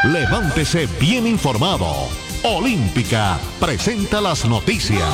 Levántese bien informado. Olímpica presenta las noticias.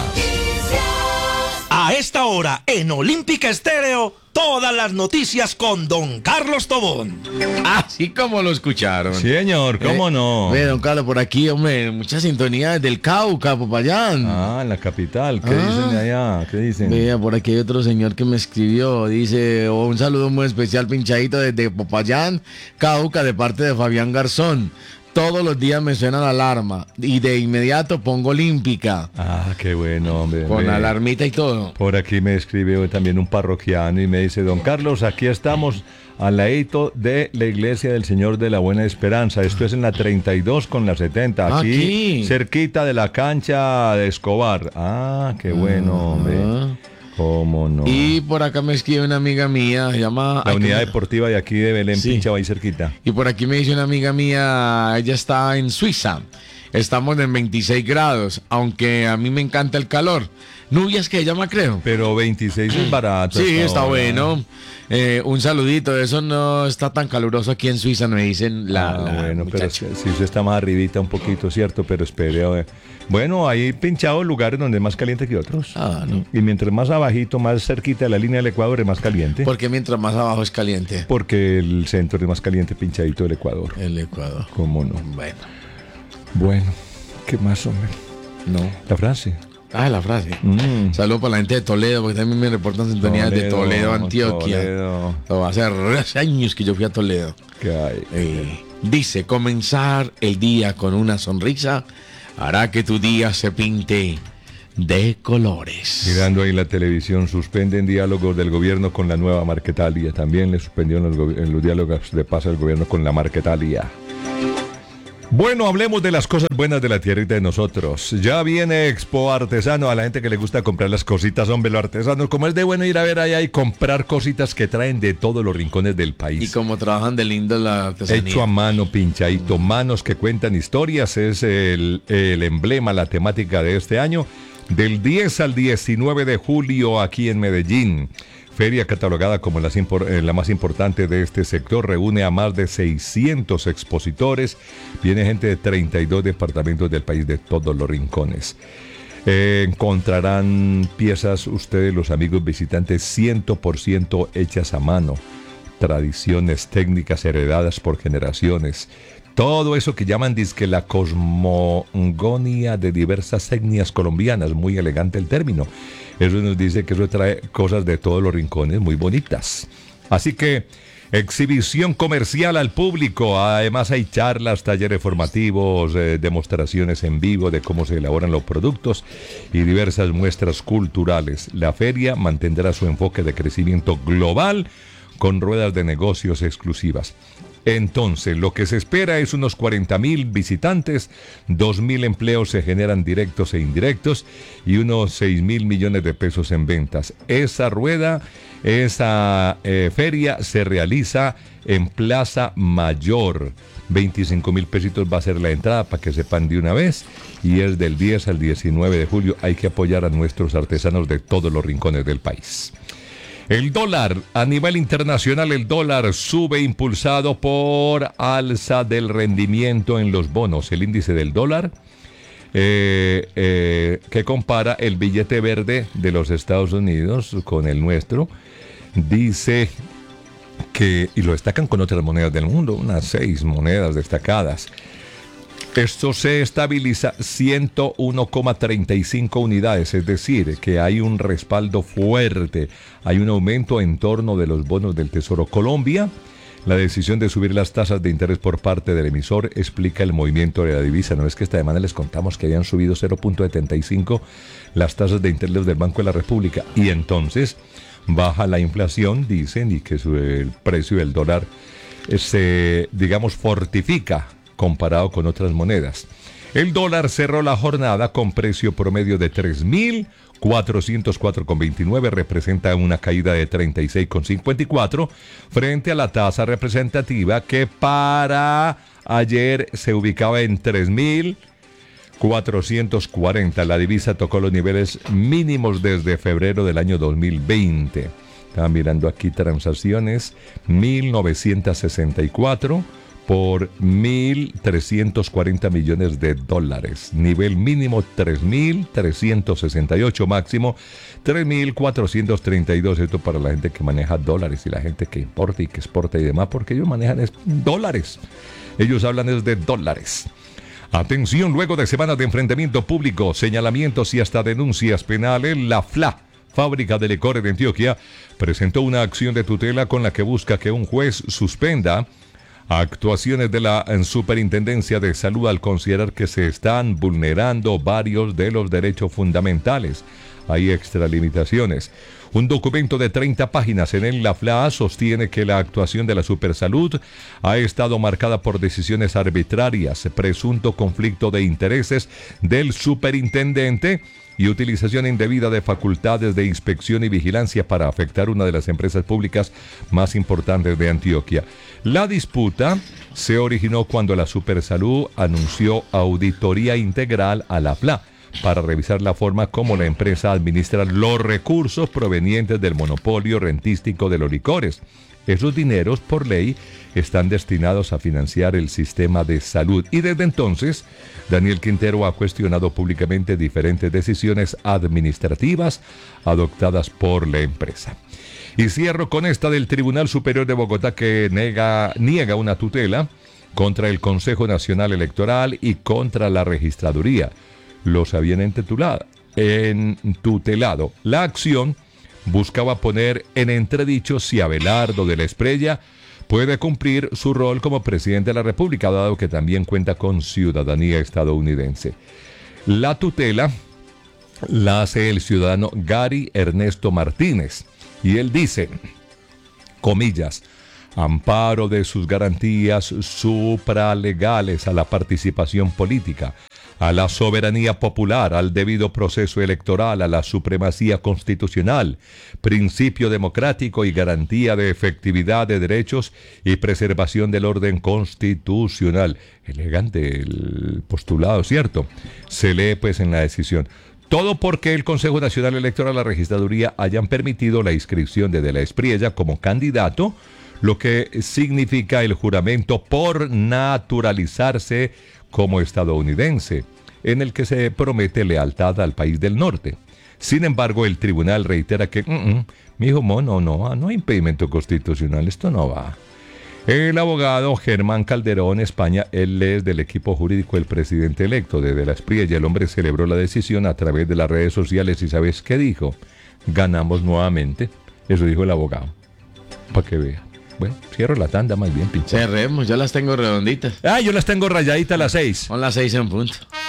A esta hora, en Olímpica Estéreo, todas las noticias con don Carlos Tobón. Así como lo escucharon. Sí, señor, ¿cómo no? Ve, don Carlos, por aquí, hombre, muchas sintonías del Cauca, Popayán. Ah, en la capital, ¿qué dicen de allá? ¿Qué dicen? Vea, por aquí hay otro señor que me escribió, dice, un saludo muy especial, pinchadito desde Popayán, Cauca, de parte de Fabián Garzón. Todos los días me suena la alarma y de inmediato pongo Olímpica. Ah, qué bueno, hombre. Con alarmita y todo. Por aquí me escribe también un parroquiano y me dice, don Carlos, aquí estamos al ladito de la iglesia del Señor de la Buena Esperanza. Esto es en la 32 con la 70. Aquí. Cerquita de la cancha de Escobar. Ah, qué bueno, hombre. ¿Cómo no? Y por acá me escribe una amiga mía, se llama... La unidad deportiva de aquí de Belén, sí. Pincha, ahí cerquita. Y por aquí me dice una amiga mía, ella está en Suiza. Estamos en 26 grados, aunque a mí me encanta el calor. Nubias que se llama, creo. Pero 26 es barato. Sí, está bueno. Un saludito, eso no está tan caluroso aquí en Suiza, me dicen bueno, muchacha. Pero sí, está más arribita un poquito, ¿cierto? Pero espere, a ver. Bueno, hay pinchados lugares donde es más caliente que otros. No. Y mientras más abajito, más cerquita de la línea del Ecuador es más caliente. ¿Por qué mientras más abajo es caliente? Porque el centro es más caliente pinchadito del Ecuador. El Ecuador. ¿Cómo no? Bueno, ¿qué más, hombre? No. La frase. La frase. Saludos para la gente de Toledo, porque también me reportan sintonías de Toledo, Antioquia. Hace años que yo fui a Toledo. ¿Qué hay? Dice, comenzar el día con una sonrisa hará que tu día se pinte de colores. Mirando ahí la televisión, suspenden diálogos del gobierno con la nueva Marquetalia. También le suspendieron los diálogos de paz al gobierno con la Marquetalia. Bueno, hablemos de las cosas buenas de la tierrita de nosotros. Ya viene Expo Artesano, a la gente que le gusta comprar las cositas, hombre, los artesanos. Como es de bueno ir a ver allá y comprar cositas que traen de todos los rincones del país. Y como trabajan de lindo la artesanía. Hecho a mano, pinchadito, manos que cuentan historias, es el emblema, la temática de este año. Del 10 al 19 de julio aquí en Medellín. Feria catalogada como la más importante de este sector, reúne a más de 600 expositores, viene gente de 32 departamentos del país, de todos los rincones. Encontrarán piezas ustedes, los amigos visitantes, 100% hechas a mano, tradiciones técnicas heredadas por generaciones. Todo eso que llaman dizque la cosmogonía de diversas etnias colombianas, muy elegante el término. Eso nos dice que eso trae cosas de todos los rincones muy bonitas. Así que, exhibición comercial al público. Además hay charlas, talleres formativos, demostraciones en vivo de cómo se elaboran los productos y diversas muestras culturales. La feria mantendrá su enfoque de crecimiento global con ruedas de negocios exclusivas. Entonces, lo que se espera es unos 40,000 visitantes, 2,000 empleos se generan directos e indirectos y unos 6,000 millones de pesos en ventas. Esa feria se realiza en Plaza Mayor. 25,000 pesitos va a ser la entrada para que sepan de una vez y es del 10 al 19 de julio. Hay que apoyar a nuestros artesanos de todos los rincones del país. El dólar, a nivel internacional, el dólar sube impulsado por alza del rendimiento en los bonos. El índice del dólar, que compara el billete verde de los Estados Unidos con el nuestro, dice que, y lo destacan con otras monedas del mundo, unas 6 monedas destacadas. Esto se estabiliza 101,35 unidades, es decir, que hay un respaldo fuerte, hay un aumento en torno de los bonos del Tesoro. Colombia, la decisión de subir las tasas de interés por parte del emisor explica el movimiento de la divisa. No es que esta semana les contamos que habían subido 0,75 las tasas de interés del Banco de la República y entonces baja la inflación, dicen, y que el precio del dólar se, digamos, fortifica comparado con otras monedas. El dólar cerró la jornada con precio promedio de 3.404,29, representa una caída de 36,54 frente a la tasa representativa que para ayer se ubicaba en 3.440. La divisa tocó los niveles mínimos desde febrero del año 2020. Estaba mirando aquí transacciones, 1964 por 1.340 millones de dólares. Nivel mínimo 3.368, máximo 3.432. Esto para la gente que maneja dólares y la gente que importa y que exporta y demás, porque ellos manejan dólares. Ellos hablan es de dólares. Atención, luego de semanas de enfrentamiento público, señalamientos y hasta denuncias penales, la FLA, Fábrica de Licores de Antioquia, presentó una acción de tutela con la que busca que un juez suspenda actuaciones de la Superintendencia de Salud al considerar que se están vulnerando varios de los derechos fundamentales. Hay extralimitaciones. Un documento de 30 páginas en el la FLA sostiene que la actuación de la Supersalud ha estado marcada por decisiones arbitrarias, presunto conflicto de intereses del superintendente y utilización indebida de facultades de inspección y vigilancia para afectar una de las empresas públicas más importantes de Antioquia. La disputa se originó cuando la Supersalud anunció auditoría integral a la FLA para revisar la forma como la empresa administra los recursos provenientes del monopolio rentístico de los licores. Esos dineros, por ley, están destinados a financiar el sistema de salud. Y desde entonces, Daniel Quintero ha cuestionado públicamente diferentes decisiones administrativas adoptadas por la empresa. Y cierro con esta del Tribunal Superior de Bogotá que niega una tutela contra el Consejo Nacional Electoral y contra la Registraduría. Los habían tutelado. La acción buscaba poner en entredicho si Abelardo de la Espriella puede cumplir su rol como presidente de la República, dado que también cuenta con ciudadanía estadounidense. La tutela la hace el ciudadano Gary Ernesto Martínez, y él dice, comillas, amparo de sus garantías supralegales a la participación política, a la soberanía popular, al debido proceso electoral, a la supremacía constitucional, principio democrático y garantía de efectividad de derechos y preservación del orden constitucional. Elegante el postulado, ¿cierto? Se lee pues en la decisión. Todo porque el Consejo Nacional Electoral y la Registraduría hayan permitido la inscripción de la Espriella como candidato, lo que significa el juramento por naturalizarse como estadounidense, en el que se promete lealtad al país del norte. Sin embargo, el tribunal reitera que, mijo, no hay impedimento constitucional, esto no va. El abogado Germán Calderón, España, él es del equipo jurídico del presidente electo de la Espriella. El hombre celebró la decisión a través de las redes sociales y ¿sabes qué dijo? Ganamos nuevamente. Eso dijo el abogado. Para que vea. Bueno, cierro la tanda más bien, pinche. Cerremos, yo las tengo redonditas. Yo las tengo rayaditas a las 6. Son las 6 en punto.